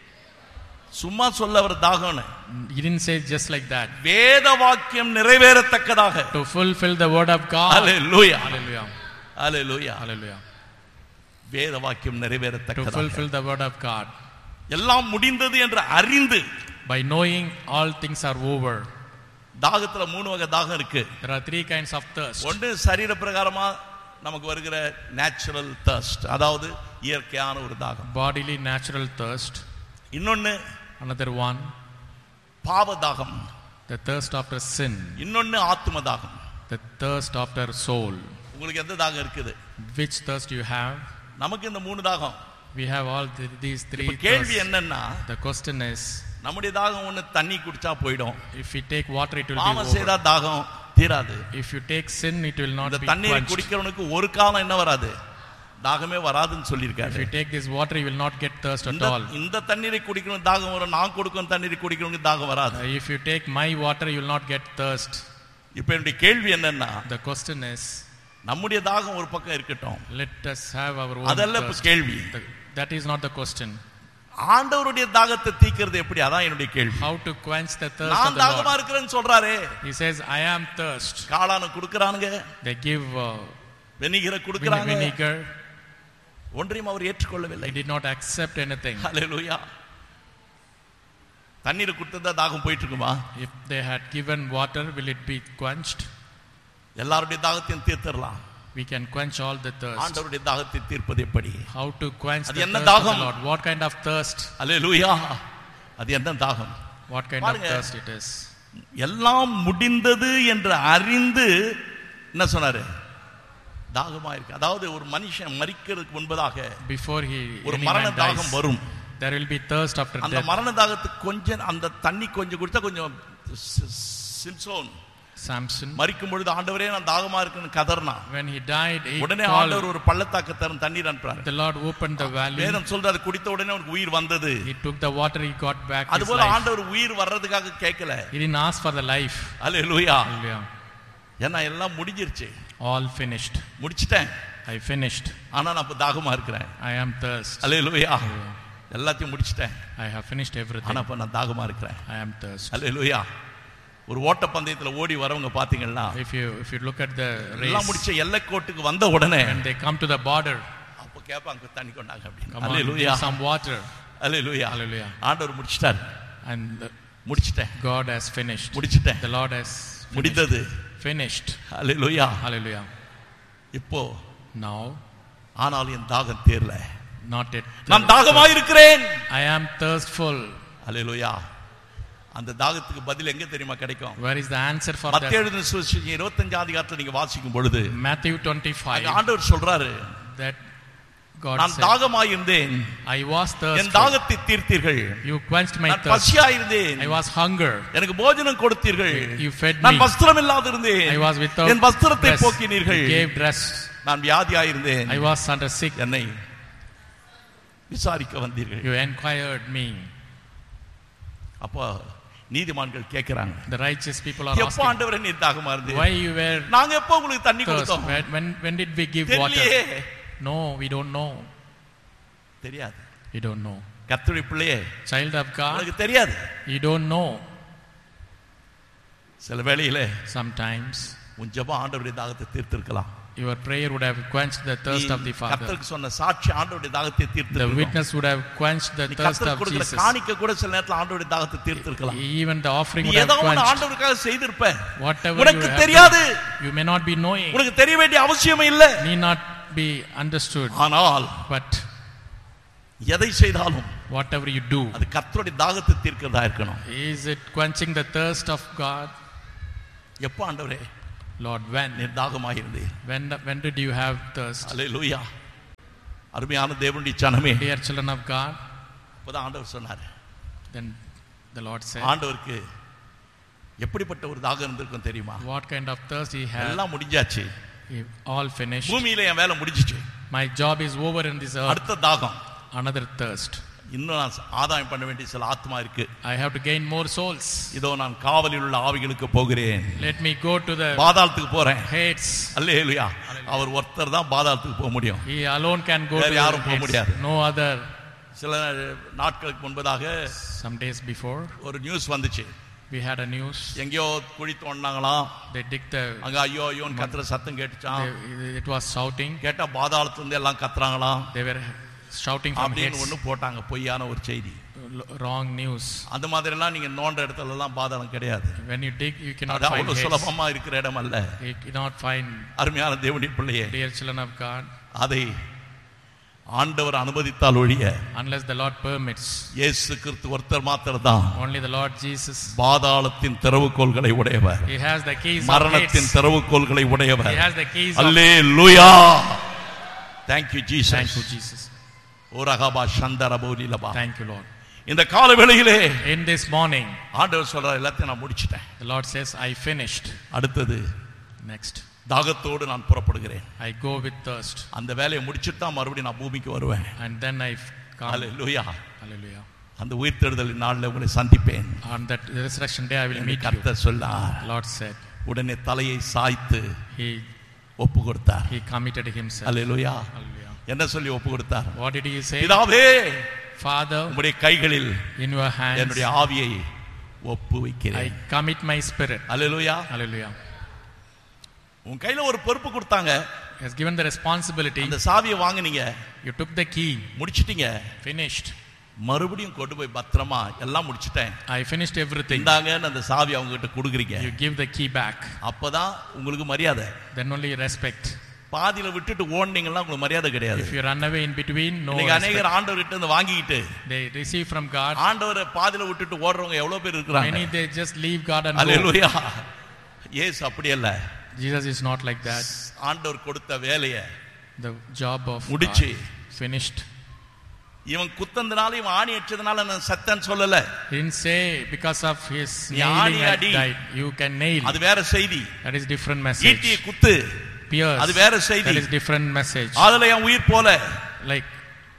சும்மா சொல்ல அவர் தாகம்னு.
He didn't say just like that.
வேத வாக்கியம் நிறைவேறத்தக்கதாக.
To fulfill the word of God.
Hallelujah.
Hallelujah.
Hallelujah.
Hallelujah.
வேத வாக்கியம்
To
நிறைவேறத்தக்கதாக.
fulfill the word of God.
எல்லாம் முடிந்தது என்று அறிந்து,
By knowing all things are over.
தாகத்துல 3 வகை தாகம் இருக்கு.
There are 3 kinds of thirst.
ஒன்று சரீர பிரகாரமா நமக்கு வருகிற நேச்சுரல் thirst, அதாவது இயற்கையான ஒரு தாகம்.
Bodily natural thirst.
இன்னொன்னு
Another one,
பாவ தாகம்.
the thirst after sin.
இன்னொன்னு ஆத்ம தாகம்.
The thirst after soul.
உங்களுக்கு எந்த தாகம் இருக்குது?
Which thirst you have?
நமக்கு இந்த 3 தாகம்.
We have all these 3
கேள்வி
thirsts.
என்னன்னா,
The question is,
நம்முடைய தாகம் ஒண்ணு தண்ணி குடிச்சா போயிடும்.
if we take water, it will be
பாவம் செய்தா
over.
தாகம் தீராது.
If you take sin, it will not
இந்த
be
தண்ணீரை
quenched.
குடிக்கிறவனுக்கு ஒரு காலம் என்ன வராது, தாகமே வராதுன்னு
If
சொல்லியிருக்காரு.
you take this water, you will not get thirst at all.
இந்த தண்ணீரை குடிக்கணும் தாகம் வரும், நான் கொடுக்கும் தண்ணீரை குடிக்கிறவனுக்கு தாகம் வராது.
If you take my water, you will not get thirst.
இப்ப என்னுடைய கேள்வி என்னன்னா,
The question is,
நம்முடைய தாகம் ஒரு பக்கம் இருக்கட்டும்,
let us have our own
அதல்ல இப்ப
thirst.
கேள்வி.
That is not the question.
ஆண்டவருடைய தாகத்தை தீக்கிறது எப்படி, அதான் என்னுடைய கேள்வி.
How to quench the thirst of
நான்
the
தாகமா
Lord.
இருக்கிறேன்னு சொல்றாரே,
He says, I am thirst.
காளான குடுக்கறானுங்க,
They give
வெனிகரை குடுக்கறாங்க,
vinegar.
ஒன்றையும் அவர் ஏற்றுக்கொள்ளவில்லை.
He did not accept anything.
ஹல்லேலூயா. தண்ணீரை குடுத்தா தாகம் போயிட்டு இருக்குமா?
If they had given water, will it be quenched?
எல்லாருடைய தாகத்தையும் தீர்த்தறலாம்.
We can quench all the thirst.
ஆண்டவருடைய தாகத்தை தீர்ப்பது எப்படி?
How to quench
அது
the
என்ன
thirst of the
தாகம்?
Lord? What kind of thirst?
ஹல்லேலூயா. அது என்ன தாகம்?
What kind of
பாருங்க.
thirst it is?
எல்லாம் முடிந்தது என்று அறிந்து என்ன சொன்னாரு? தாகமா இருக்கு. அதாவது ஒரு மனுஷன் மரிக்கிறதுக்கு முன்பதாக
Before
ஒரு
any
மரண
man
தாகம்
dies,
வரும்.
there will be thirst after
அந்த
death.
மரண தாகத்துக்கு கொஞ்சம் அந்த தண்ணி கொஞ்சம் குடிச்சா கொஞ்சம் சிம்சோன்
Samson,
மரிக்கும் பொழுது ஆண்டவரே நான் தாகமா இருக்குன்னு கதறினான்.
when he died, he
உடனே
called,
ஆண்டவர் ஒரு பள்ளத்தாக்கு தரும் தண்ணீர் அனுப்புறாரு.
the Lord opened the valley.
வேதம் சொல்றாரு குடித்த உடனே அவனுக்கு உயிர் வந்தது.
He took the water, he got back his
அதுபோல
life.
ஆண்டவர் உயிர் வர்றதுக்காக கேட்கல.
He didn't ask for the life.
Hallelujah.
Hallelujah.
ஏன்னா எல்லாம் முடிஞ்சிருச்சு,
All finished.
முடிச்சிட்டேன்,
I finished.
ஆனா நான் இப்ப தாகமா இருக்கிறேன்.
I am thirst.
ஹல்லேலூயா. எல்லாத்தையும் முடிச்சிட்டேன்,
I have finished everything.
ஆனா இப்ப நான் தாகமா இருக்கிறேன்.
I am thirst.
ஹல்லேலூயா. ஒரு ஓட்ட பந்தயத்துல ஓடி வரவங்க பாத்தீங்கன்னா,
If you look at the
எல்லாம்
race,
முடிச்ச எல்லைக்கோட்டுக்கு வந்த உடனே
when they come to the border,
அப்ப கேட்பாங்க தண்ணி கொண்டாங்க அப்படின்னு.
come on,
hallelujah.
give some water.
Hallelujah.
Hallelujah.
ஆண்டவர் முடிச்சிட்டார்.
And
முடிச்சிட்டேன்,
God has finished.
முடிச்சிட்டேன்,
The Lord has
முடிந்தது.
finished.
ஹல்லேலூயா.
Hallelujah.
இப்போ
Now,
ஆனால் என் தாகம் தீரல,
not yet.
நான் தாகமா இருக்கிறேன்.
I am thirstful.
ஹல்லேலூயா. அந்த தாகத்துக்கு பதில் எங்க தெரியுமா கிடைக்கும்?
Where is the answer for
மத்தேயு
that?
எழுதின சுவிசேஷம் 25 அதிகாரத்துல நீங்க வாசிக்கும் பொழுது
Matthew
அங்க
25,
ஆண்டவர் சொல்றாரு,
that God
நான்
said,
தாகமாயிருந்தேன்,
I was
N
thirsty.
தாகத்தை தீர்த்தீர்கள்.
You quenched my
நான்
thirst.
பசியாயிருந்தேன்,
I was hunger.
எனக்கு போஜனம் கொடுத்தீர்கள்.
You fed
நான்
me.
வஸ்திரம் இல்லாதிருந்தேன்,
I was without
என் வஸ்திரத்தை
dress.
போக்கினீர்கள்.
You gave dress.
நான் வியாதியாயிருந்தேன்,
I was under sick.
என்னை விசாரிக்க வந்தீர்கள்.
You inquired me.
அப்போ நீதிமான்கள் கேட்கிறாங்க,
The righteous people are
எப்போ
asking,
ஆண்டவரே நீ தாகமா இருந்தீங்க?
why you were
நாங்க எப்போ உங்களுக்கு தண்ணி
thirst?
கொடுத்தோம்?
When did we give water?
தெரியலையே.
No, we don't know.
தெரியாது.
We don't know.
கர்த்தருடைய பிள்ளையே,
Child of God,
உங்களுக்கு தெரியாது.
you don't know.
சில வேளையிலே
Sometimes
உன் ஜெபம் ஆண்டவருடைய தாகத்தை தீர்த்திருக்கலாம்.
your prayer would have quenched the thirst of the Father.
கர்த்தருக்கு சொன்ன சாட்சி ஆண்டவருடைய தாகத்தை
The
தீர்த்திருக்கலாம்.
witness would have quenched the thirst
கர்த்தருக்கு
of
கொடுக்கிற
Jesus.
காணிக்கை கூட சில நேரத்துல ஆண்டவருடைய தாகத்தை தீர்த்திருக்கலாம்.
Even the offering
நீ
would have
ஏதோ ஒன்று
quenched.
ஆண்டவருக்காக செய்திருப்ப,
Whatever
உனக்கு
you have
தெரியாது,
done, you may not be knowing,
உனக்கு தெரிய வேண்டிய அவசியம் இல்லை.
need not be understood.
ஆனால்
But
எதை செய்தாலும்
Whatever you do,
அது கர்த்தருடைய தாகத்தை தீர்க்கிறதா இருக்கணும்.
is it quenching the thirst of God?
எப்போ ஆண்டவரே
Lord, when?
நீர் தாகமாக இருந்தீர்?
When did you have thirst?
அல்லேலூயா. அருமையான தேவனுடைய ஜனமே,
Dear children of God,
அப்பதான் ஆண்டவர் சொன்னார்.
then the Lord said,
ஆண்டவருக்கு எப்படிப்பட்ட ஒரு தாகம் இருந்திருக்கும் தெரியுமா?
what kind of thirst he had.
எல்லாம் முடிஞ்சாச்சு,
All finished.
பூமியில என் வேலை முடிஞ்சிச்சு,
My job is over in this earth.
அடுத்த தாகம்,
Another thirst.
இன்னும் நான் ஆதாயம் பண்ண வேண்டிய சில ஆத்மா இருக்கு.
I have to gain more souls.
இதோ நான் காவலில் உள்ள ஆவிகளுக்கு போகிறேன்.
Let me go to the
பாதாளத்துக்கு போறேன்.
Hades.
அல்லேலூயா. அவர் ஒருத்தர் தான் பாதாளத்துக்கு போக முடியும்.
He alone can go
வேற
to
யாரும் போக
Hades.
முடியாது.
No other.
சில நாட்களுக்கு முன்பதாக
Some days before,
ஒரு நியூஸ் வந்துச்சு.
we had a news.
எங்கேயோ குழி தோண்டினாங்களாம்.
They dig the.
அங்க ஐயோ ஐயோன்னு கத்துற சத்தம் கேட்டுச்சான்.
It was shouting.
கேட்டா பாதாளத்துல இருந்து எல்லாம் கத்துறாங்களாம்.
They were shouting from
அப்படின்னு
Hades.
ஒண்ணு போட்டாங்க, பொய்யான ஒரு செய்தி.
Wrong news.
அந்த மாதிரி எல்லாம் நீங்க நோண்ட இடத்துல எல்லாம் பாதாளம் கிடையாது.
When you dig, you cannot
அது
find
அவ்வளவு
Hades.
சுலபமா இருக்கிற இடம் அல்ல.
You cannot find.
அருமையான தேவனுடைய பிள்ளையே,
Dear children of God,
அதை ஆண்டவர் அனுமதித்தால் ஒழிய,
unless the Lord permits,
இயேசு கிறிஸ்து ஒருத்தர் மாத்திரம்தான்
only the Lord Jesus.
பாதாளத்தின் திறவுகோல்களை உடையவர்,
He has the keys of
மரணத்தின்
Hades.
திறவுகோல்களை உடையவர்.
He has the keys of.
Hallelujah. Thank you Jesus.
Thank you Jesus.
ஓரகபா சந்தரபோலிலபா.
Thank you Lord.
இந்த கால வேளையிலே
In this morning,
ஆண்டவர் சொல்றார், எல்லாத்தையும் நான் முடிச்சிட்டேன்.
the Lord says, I finished.
அடுத்தது
Next,
தாகத்தோடு நான் புறப்படுகிறேன்.
I go with thirst.
அந்த வேலையை முடிச்சிட்டு தான் மறுபடியும் நான் பூமிக்கு வருவேன்.
And then I come.
Hallelujah.
Hallelujah.
அந்த உயிர்த்தெழுதலின் நாளில் உங்களை சந்திப்பேன்.
On that resurrection day, I will meet you.
கர்த்தர் சொன்னார்.
The Lord said.
உடனே தலையை சாய்த்து
He
ஒப்பு கொடுத்தார்.
committed himself.
அல்லேலூயா.
Hallelujah.
என்ன சொல்லி ஒப்பு கொடுத்தார்?
What did he say?
பிதாவே,
Father,
உம்முடைய கைகளில்
in your hands,
என்னுடைய ஆவியை ஒப்பு
I
வைக்கிறேன்.
commit my spirit.
Hallelujah.
Hallelujah.
உன் கையில ஒரு பொறுப்பு கொடுத்தாங்க.
He has given the responsibility.
அந்த சாவியை வாங்குனீங்க,
You took the key.
முடிச்சிட்டீங்க.
Finished.
மறுபடியும் கொண்டு போய் பத்திரமா எல்லாம் முடிச்சிட்டேன்,
I finished everything.
இந்தாங்கன்னு அந்த சாவி அவங்க கிட்ட கொடுக்குறீங்க.
You give the key back.
அப்பதான் உங்களுக்கு மரியாதை.
Then only respect.
பாதியில விட்டுட்டு ஓடுனீங்கன்னா உங்களுக்கு மரியாதை கிடையாது.
If you run away in between, no
இன்னைக்கு
respect.
அநேகர் ஆண்டவர்கிட்ட இருந்து வாங்கிட்டு
They receive from God.
ஆண்டவரை பாதியில விட்டுட்டு ஓடுறவங்க எவ்வளவு பேர் இருக்காங்க.
Many they just leave God and go.
அல்லேலூயா. இயேசு அப்படி அல்ல.
Jesus is not like that.
ஆண்டவர் கொடுத்த வேலையை
The job of
முடிச்சு
God finished.
இவன் குத்தந்தனால இவன் ஆணி அடிச்சதுனால நான் சத்தன் சொல்லல.
He didn't say because of his
நீ
nailing
ஆணி
I
அடி.
died. You can nail.
அது வேற செய்தி.
That is different message.
ஈட்டியை குத்து,
Pierce.
அது வேற செய்தி.
That is different message.
அதுல என் உயிர் போல
Like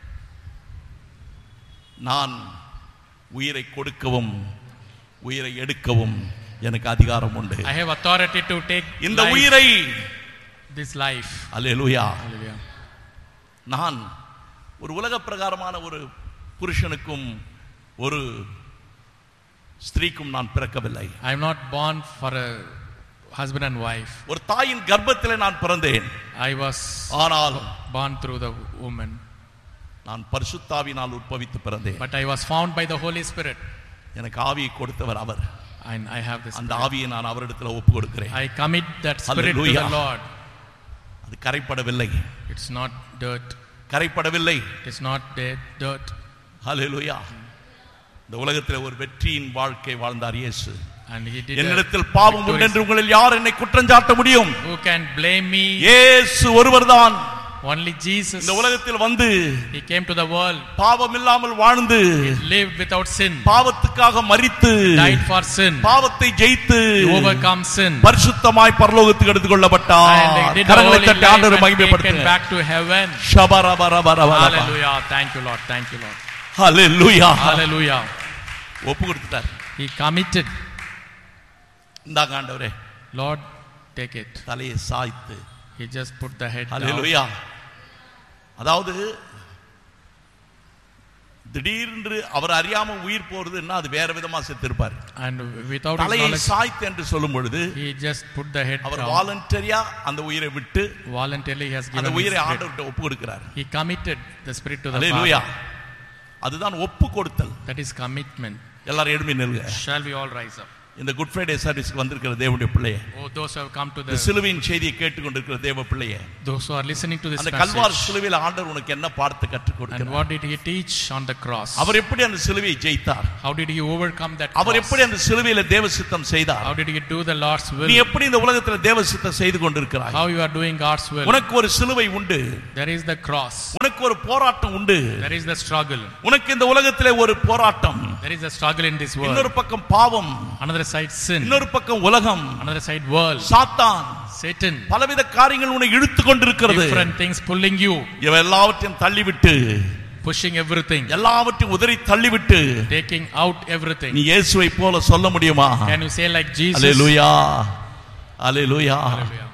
நான் உயிரை கொடுக்கவும் உயிரை எடுக்கவும் எனக்கு அதிகாரம் உண்டு.
I have authority to take
இந்த
life,
உயிரை
this life.
அல்லேலூயா.
Hallelujah.
நான் ஒரு உலக பிரகாரமான ஒரு புருஷனுக்கும் ஒரு ஸ்திரீக்கும் நான் பிறக்கவில்லை.
I am not born for a husband and wife.
ஒரு தாயின் கர்ப்பத்திலே நான் பிறந்தேன்.
I was
ஆனால்
born through the woman.
நான் பரிசுத்தாவினால் உற்பவித்து பிறந்தேன்.
But I was found by the Holy Spirit.
எனக்கு ஆவியை கொடுத்தவர் அவர்.
And I have this.
அந்த ஆவியை நான் அவரிடத்தில் ஒப்பு கொடுக்கிறேன்.
I commit that spirit to
Hallelujah.
the Lord.
அது கரைப்படவில்லை.
It's not dirt.
கரைப்படவில்லை.
It's not dead dirt.
ஹல்லேலூயா. இந்த உலகத்தில் ஒரு வெற்றியின் வாழ்க்கை வாழ்ந்தார் இயேசு.
And he did.
என்னிடத்தில் பாவம் உண்டு என்று உங்களில் யார் என்னை குற்றம் சாட்ட முடியும்?
Who can blame me?
இயேசு ஒருவர்தான்.
Only Jesus.
இந்த உலகத்தில் வந்து
He came to the world.
பாவம் இல்லாமல் வாழ்ந்து
He lived without sin.
பாவத்துக்காக மரித்து
Died for sin.
பாவத்தை ஜெயித்து
He overcome sin.
பரிசுத்தமாய் பரலோகத்துக்கு எடுத்துக் கொள்ளப்பட்டார்.
And he did
கரங்களை
holy
தட்டி
life
ஆண்டவரை
and taken
மகிமைப்படுத்துங்க.
back to heaven.
ஷபரபரபரபரப.
Hallelujah. Thank you Lord. Thank you Lord.
Hallelujah.
Hallelujah.
ஒப்பு கொடுத்துட்டார்.
He committed.
இந்தாங்க ஆண்டவரே.
Lord, take it.
தலையை சாய்த்து.
He just put the head down.
ஹல்லேலூயா. அதாவது திடீரென்று அவர் அறியாம உயிர் போறதுன்னா அது வேற விதமா செத்திருப்பார்.
And without his
தலையை
knowledge,
சாய்த்து என்று சொல்லும் பொழுது
he just put the head
our
down.
வாலண்டரியா அந்த உயிரை விட்டு
Voluntarily he has
அந்த
given his
உயிரை
spirit.
ஆண்டவர்கிட்ட ஒப்பு கொடுக்கிறார்.
He committed the spirit to the
hallelujah.
Father.
அதுதான் ஒப்பு கொடுத்தல்.
That is commitment.
எல்லாரும் எழும்பி நில்லுங்க.
Shall we all rise up?
இந்த குட் ஃப்ரைடே சர்வீஸ்க்கு வந்திருக்கிற தேவனுடைய பிள்ளையே,
Oh, those who have come to
இந்த
the,
சிலுவையின் செய்தியை கேட்டுக்கொண்டிருக்கிற தேவ பிள்ளையே,
those who are listening to this
அந்த
message,
கல்வாரி சிலுவையில் ஆண்டவர் உனக்கு என்ன பாடத்தை கற்றுக்
and
கொடுக்கிறார்?
what did he teach on the cross?
அவர் எப்படி அந்த சிலுவையை ஜெயித்தார்?
How did he overcome that
our
cross?
எப்படி அந்த சிலுவையில தேவ சித்தம் செய்தார்?
How did he do the Lord's will?
நீ எப்படி இந்த உலகத்துல தேவ சித்தம் செய்து கொண்டிருக்கிறாய்?
How you are doing God's will?
உனக்கு ஒரு சிலுவை உண்டு,
There is the cross,
உனக்கு ஒரு போராட்டம் உண்டு,
there is the struggle,
உனக்கு இந்த உலகத்திலே ஒரு போராட்டம்.
there is a struggle in this world.
இன்னொரு பக்கம் பாவம்,
Another side sin,
இன்னொரு பக்கம் உலகம்,
another side world,
சாத்தான்,
Satan,
பலவித காரியங்கள் உன்னை இழுத்து கொண்டிருக்கிறது.
different things pulling you,
இவ எல்லாவற்றையும் தள்ளிவிட்டு,
pushing everything,
எல்லாவற்றையும் உதறி தள்ளிவிட்டு
taking out everything.
நீ இயேசுவை போல சொல்ல முடியுமா?
Can you say like Jesus?
Hallelujah, hallelujah.
Hallelujah.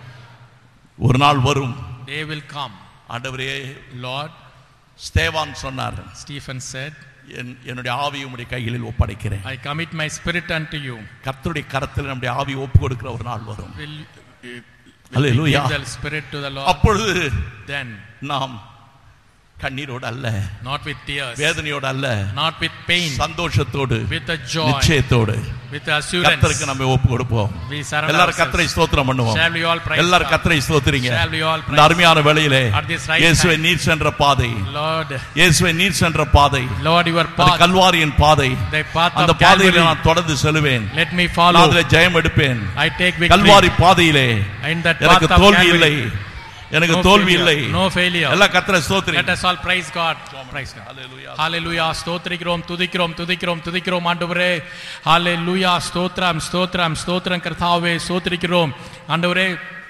ஒரு நாள் வரும்,
Day will come.
ஆண்டவரே,
Lord,
ஸ்தேவான் சொன்னார்,
Stephen said,
என்னுடைய ஆவியை உம்முடைய கைகளில் ஒப்படைக்கிறேன்.
I commit my spirit unto you.
கர்த்தருடைய கரத்தில் நம்முடைய ஆவியை ஒப்பு கொடுக்கிற ஒரு நாள் வரும்.
Will
Hallelujah.
give the spirit to the Lord?
அப்பொழுது
Then,
நாம் கண்ணீரோடு அல்ல,
not with tears,
வேதனையோடு அல்ல,
not with pain,
சந்தோஷத்தோடு,
with a joy,
நிச்சயத்தோடு
with assurance,
கர்த்தருக்கு நம்ம ஒப்பு கொடுப்போம்.
we surrender
எல்லாரும் கர்த்தரை
ourselves.
ஸ்தோத்திரம் பண்ணுவோம்.
Shall we all praise
எல்லாரும்
God?
கர்த்தரை ஸ்தோத்திரிங்க.
Shall we all
இந்த
praise
அருமையான வேளையிலே
at this right
இயேசுவை
time?
நீர் சென்ற பாதை,
Lord,
இயேசுவை நீர் சென்ற பாதை,
Lord, your
அது
path,
கல்வாரியின் பாதை,
the path
அந்த
of
பாதையிலே
Calvary,
நான் தொடர்ந்து செல்வேன்.
let me
நான்
follow.
அதிலே ஜெயம் எடுப்பேன்.
I take victory.
கல்வாரி பாதையிலே
In that
எனக்கு
path of
தோல்வி
Calvary,
இல்லை, எனக்கு
no
தோல்வி
failure,
இல்லை.
no failure.
எல்லா கர்த்தரை
Let
ஸ்தோத்திரிங்க.
us all praise God. Praise God.
Hallelujah.
Hallelujah. ஸ்தோத்திரிக்கிறோம், துதிக்கிறோம், துதிக்கிறோம், துதிக்கிறோம் ஆண்டவரே. Hallelujah. ஸ்தோத்திரம், ஸ்தோத்திரம், ஸ்தோத்திரம் கர்த்தாவே, ஸ்தோத்திரிக்கிறோம் ஆண்டவரே.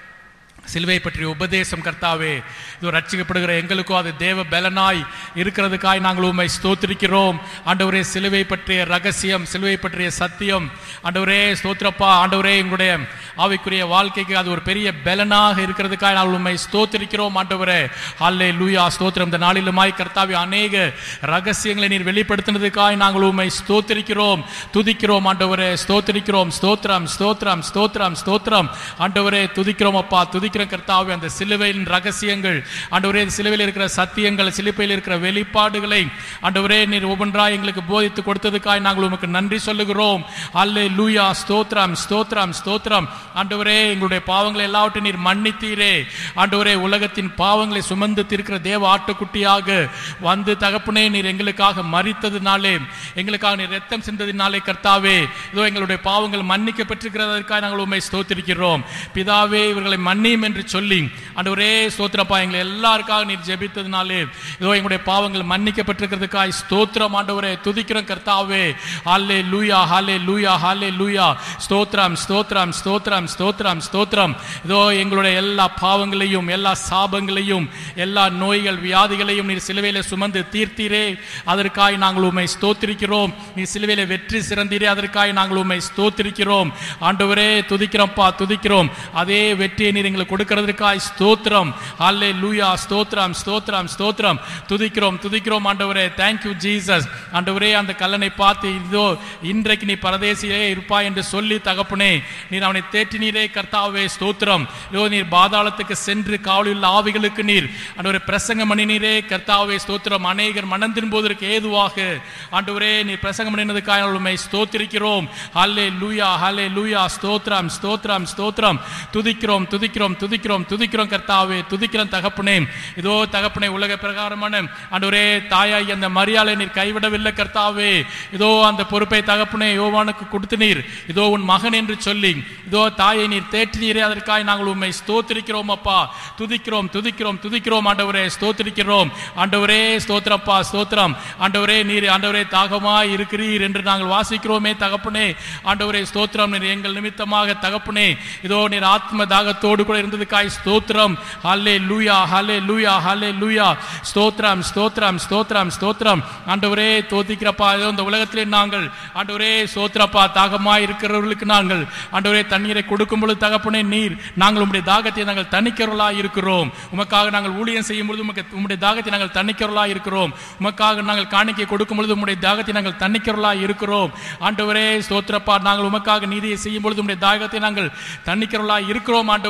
சிலுவை பற்றிய உபதேசம் கர்த்தாவே, இது ரட்சிக்கப்படுகிற எங்களுக்கோ அது தேவ பலனாய் இருக்கிறதுக்காய் நாங்கள் உம்மை ஸ்தோத்திரிக்கிறோம் ஆண்டவரே. சிலுவை பற்றிய ரகசியம், சிலுவை பற்றிய சத்தியம் ஆண்டவரே, ஸ்தோத்திரப்பா ஆண்டவரே, எங்களுடைய ஆவிக்குரிய வாழ்க்கைக்கு அது ஒரு பெரிய பலனாக இருக்கிறதுக்காய் நாங்கள் உம்மை ஸ்தோத்திரிக்கிறோம் ஆண்டவரே. ஹல்லேலூயா. ஸ்தோத்திரம். இந்த நாளிலுமாய் கர்த்தாவே அநேக ரகசியங்களை நீர் வெளிப்படுத்தினதுக்காய் நாங்கள் உம்மை ஸ்தோத்திரிக்கிறோம், துதிக்கிறோம் ஆண்டவரே. ஸ்தோத்திரிக்கிறோம். ஸ்தோத்திரம், ஸ்தோத்திரம், ஸ்தோத்திரம், ஸ்தோத்திரம் ஆண்டவரே. துதிக்கிறோம் அப்பா, துதிக்கிறோம் கர்த்தாவே. அந்த சிலுவையின் ரகசியங்கள் ஆண்டவரே, சிலுவையில் இருக்கிற சத்தியங்கள், சிலுவையில் இருக்கிற வெளிப்பாடுகளை ஆண்டவரே நீர் ஒவ்வொன்றாய் எங்களுக்கு போதித்து கொடுத்ததுக்காய் நாங்கள் உமக்கு நன்றி சொல்லுகிறோம். அல்லேலூயா. ஸ்தோத்திரம், ஸ்தோத்திரம், ஸ்தோத்திரம் ஆண்டவரே. எங்களுடைய பாவங்களை எல்லாவற்றையும் நீர் மன்னித்தீரே ஆண்டவரே. உலகத்தின் பாவங்களை சுமந்து தீர்க்கிற தேவ ஆட்டுக்குட்டியாக வந்து தகப்பனே நீர் எங்களுக்காக மரித்ததினாலே, எங்களுக்காக நீர் ரத்தம் சிந்ததினாலே கர்த்தாவே, இதோ எங்களுடைய பாவங்கள் மன்னிக்கப்பட்டிருக்கிறதற்காக நாங்கள் உம்மை ஸ்தோத்திரிக்கிறோம். பிதாவே, இவர்களை மன்னியும் என்று சொல்லி ஆண்டவரே ஸ்தோத்திரப்பா, எங்களை எல்லாருக்காக நீர் ஜெபித்ததினாலே இதோ எங்களுடைய பாவங்கள் மன்னிக்கப்பட்டிருக்கிறதுக்காய் ஸ்தோத்திரம் ஆண்டவரே. துதிக்கிறோம் கர்த்தாவே. ஹல்லேலூயா, ஹல்லேலூயா, ஹல்லேலூயா. ஸ்தோத்திரம், ஸ்தோத்திரம், ஸ்தோத்திரம், ஸ்தோத்திரம், ஸ்தோத்திரம். இதோ எங்களுடைய எல்லா பாவங்களையும், எல்லா சாபங்களையும், எல்லா நோய்கள் வியாதிகளையும் நீர் சிலுவையிலே சுமந்து தீர்த்தீரே, அதற்காய் நாங்கள் உம்மை ஸ்தோத்திரிக்கிறோம். நீர் சிலுவையிலே வெற்றி சிறந்தீரே, அதற்காய் நாங்கள் உம்மை ஸ்தோத்திரிக்கிறோம் ஆண்டவரே. துதிக்கிறோம்ப்பா, துதிக்கிறோம். அதே வெற்றியை நீர் எங்களுக்கு கொடுக்கிறதுக்காய் ஸ்தோத்திரம். ஹல்லேலூயா. ஸ்தோத்திரம், ஸ்தோத்திரம், ஸ்தோத்திரம். துதிக்கிறோம், துதிக்கிறோம் ஆண்டவரே. தேங்க்யூ ஜீசஸ் ஆண்டவரே. அந்த கல்லனை பார்த்து இதோ இன்றைக்கு நீ பரதேசிலே இருப்பாய் என்று சொல்லி தகப்பனே நீர் அவனை தேற்றினீரே கர்த்தாவே. ஸ்தோத்திரம். இதோ நீர் பாதாளத்துக்கு சென்று காவலில் ஆவிகளுக்கு நீர் ஆண்டவரே பிரசங்கம் பண்ணினீரே கர்த்தாவே. ஸ்தோத்திரம். அநேகர் மனம் திரும்புவதற்கு ஏதுவாக ஆண்டவரே நீர் பிரசங்கம் பண்ணினதுக்காக உம்மை ஸ்தோத்திரிக்கிறோம். ஹல்லேலூயா, ஹல்லேலூயா. ஸ்தோத்திரம், ஸ்தோத்திரம், ஸ்தோத்திரம். துதிக்கிறோம், துதிக்கிறோம், துதிக்கிறோம், துதிக்கிறோம் கர்த்தாவே. துதிக்கிறோம் தகப்பனே. இதோ தகப்பனே, உலக பிரகாரமான ஆண்டவரே தாயாய் அந்த மரியாளை நீர் கைவிடவில்லை கர்த்தாவே. இதோ அந்த பொறுப்பை தகப்பனே யோவானுக்கு கொடுத்து நீர் இதோ உன் மகன் என்று சொல்லி இதோ தாயை நீர் தேற்றினீரே, அதற்காக நாங்கள் உம்மை ஸ்தோத்திரிக்கிறோம் அப்பா. துதிக்கிறோம், துதிக்கிறோம், துதிக்கிறோம் ஆண்டவரே. ஸ்தோத்திரிக்கிறோம் ஆண்டவரே. ஸ்தோத்திரப்பா, ஸ்தோத்திரம் ஆண்டவரே. நீர் ஆண்டவரே தாகமாய் இருக்கிறீர் என்று நாங்கள் வாசிக்கிறோமே தகப்பனே. ஆண்டவரே ஸ்தோத்திரம். நீர் எங்கள் நிமித்தமாக தகப்பனே இதோ நீர் ஆத்ம தாகத்தோடு கூட இருந்ததுக்காய் ஸ்தோத்திரம். ஹல்லேலூயா, ஹல்லேலூயா, ஹல்லேலூயா. ஸ்தோத்திரம், ஸ்தோத்திரம், ஸ்தோத்திரம், ஸ்தோத்திரம் ஆண்டவரே. தோதிக்கிறப்பா, இந்த உலகத்திலே நாங்கள் ஆண்டவரே ஸ்தோத்திரப்பா தாகமாய் இருக்கிறவர்களுக்கு நாங்கள் ஆண்டவரே தண்ணீரை கொடுக்கும் பொழுது தகப்பனே நீர் நாங்கள் உம்முடைய தாகத்தை நாங்கள் தணிக்கிறவர்களாய் இருக்கிறோம். உமக்காக நாங்கள் ஊழியம் செய்யும் பொழுது உம்முடைய தாகத்தை நாங்கள் தணிக்கிறவர்களாய் இருக்கிறோம். உமக்காக நாங்கள் காணிக்கை கொடுக்கும் பொழுது உம்முடைய தாகத்தை நாங்கள் தணிக்கிறவர்களாய் இருக்கிறோம் ஆண்டவரே. ஸ்தோத்திரப்பா, நாங்கள் உமக்காக நீதியை செய்யும் பொழுது உம்முடைய தாகத்தை நாங்கள் தணிக்கிறவர்களாய் இருக்கிறோம் ஆண்டவரே. ஸ்தோத்திரம்.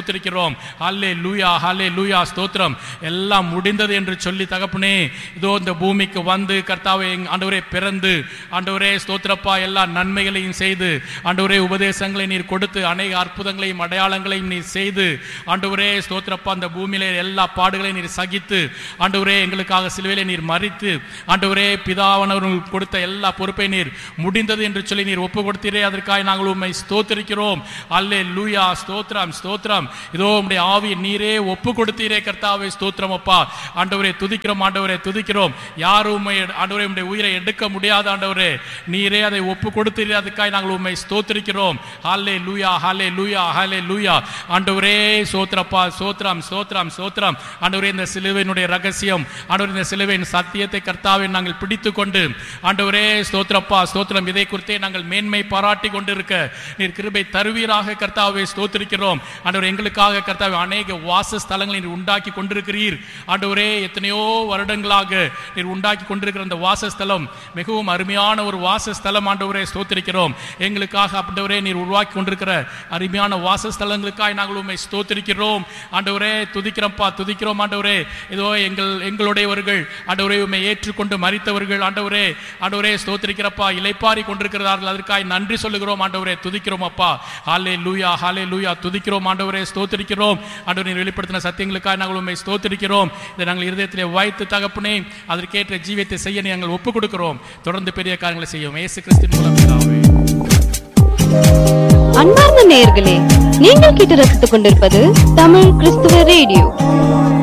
ஸ்தோத்திரிக்கிறோம். ஹல்லேலூயா ஹல்லேலூயா ஸ்தோத்திரம். எல்லாம் முடிந்தது என்று சொல்லி தகப்பனே இதோ இந்த பூமிக்கு வந்து கர்த்தாவே ஆண்டவரே பிறந்து ஆண்டவரே ஸ்தோத்திரப்பா எல்லா நன்மைகளையும் செய்து ஆண்டவரே உபதேசங்களை நீர் கொடுத்து அநேக அற்புதங்களையும் அடையாளங்களையும் நீர் செய்து ஆண்டவரே ஸ்தோத்திரப்பா அந்த பூமியிலே எல்லா பாடுகளையும் நீர் சகித்து ஆண்டவரே எங்களுக்காக சிலுவையிலே நீர் மரித்து ஆண்டவரே பிதாவானவர்களுக்கு கொடுத்த எல்லா பொறுப்பை நீர் முடிந்தது என்று சொல்லி நீர் ஒப்பு கொடுத்தீரே, அதற்காக நாங்கள் உம்மை ஸ்தோத்திரிக்கிறோம். அல்லேலூயா ஸ்தோத்திரம் ஸ்தோத்திரம். இதோ உம்முடைய ஆவியை நீரே ஒப்பு கொடுத்தீரே கர்த்தாவே ஸ்தோத்திரம் அப்பா. ஆண்டவரே துதிக்கிறோம் ஆண்டவரே துதிக்கிறோம். யாரும் உம்மை ஆண்டவரே உம்முடைய உயிரை எடுக்க முடியாத ஆண்டவரே நீரே அதை ஒப்பு கொடுத்தீரே, அதுக்காக நாங்கள் உம்மை ஸ்தோத்திரிக்கிறோம். ஹல்லேலூயா ஹல்லேலூயா ஹல்லேலூயா. ஆண்டவரே ஸ்தோத்திரப்பா ஸ்தோத்திரம் ஸ்தோத்திரம் ஸ்தோத்திரம். ஆண்டவரே இந்த சிலுவையினுடைய ரகசியம் ஆண்டவரே இந்த சிலுவையின் சத்தியத்தை கர்த்தாவே நாங்கள் பிடித்துக் கொண்டு ஆண்டவரே ஸ்தோத்திரப்பா ஸ்தோத்திரம் இதை குறித்தே நாங்கள் மேன்மை பாராட்டி கொண்டிருக்க நீர் கிருபை தருவீராக கர்த்தாவே ஸ்தோத்திரிக்கிறோம். ஆண்டவரே எங்களுக்காக கர்த்தாவே அநேக வாசஸ்தலங்களை நீர் உண்டாக்கி கொண்டிருக்கிறீர். ஆண்டவரே எத்தனையோ வருடங்களாக நீர் உண்டாக்கி கொண்டிருக்கிற அந்த வாசஸ்தலம் மிகவும் அருமையான ஒரு வாசஸ்தலம் ஆண்டவரே ஸ்தோத்திரிக்கிறோம். எங்களுக்காக ஆண்டவரே நீர் உருவாக்கி கொண்டிருக்கிற அருமையான வாசஸ்தலங்களுக்காக நாங்கள் உம்மை ஸ்தோத்திரிக்கிறோம். ஆண்டவரே துதிக்கிறோம்ப்பா துதிக்கிறோம். ஆண்டவரே இதோ எங்களுடையவர்கள் ஆண்டவரே உம்மை ஏற்றுக்கொண்டு மரித்தவர்கள் ஆண்டவரே ஆண்டவரே ஸ்தோத்திரிக்கிறப்பா இளைப்பாரி கொண்டிருக்கிறார்கள், அதற்காக நன்றி சொல்லுகிறோம் ஆண்டவரே துதிக்கிறோம் அப்பா. ஹல்லேலூயா ஹல்லேலூயா துதிக்கிறோம் ஆண்டவரே ஸ்தோத்திரிக்கிறோம். ஆண்டவரே நீர் வெளிப்படுத்தின சத்தியங்களுக்காக நாங்கள் உம்மை ஸ்தோத்திரிக்கிறோம். இதை நாங்கள் இருதயத்திலே வைத்து தகப்பனே அதற்கேற்ற ஜீவியத்தை செய்ய நாங்கள் ஒப்புக் கொடுக்கிறோம். தொடர்ந்து பெரிய காரியங்களை செய்யும் இயேசு கிறிஸ்துவின் மூலம் பிதாவே.
அன்பார்ந்த நேயர்களே, நீங்கள் கேட்டு ரசித்துக் கொண்டிருப்பது தமிழ் கிறிஸ்துவ ரேடியோ.